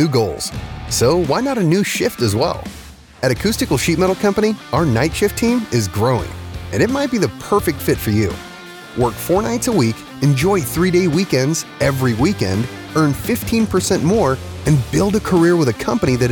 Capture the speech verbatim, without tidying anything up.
new goals. So why not a new shift as well? At Acoustical Sheet Metal Company, our night shift team is growing, and it might be the perfect fit for you. Work four nights a week, enjoy three-day weekends every weekend, earn fifteen percent more, and build a career with a company that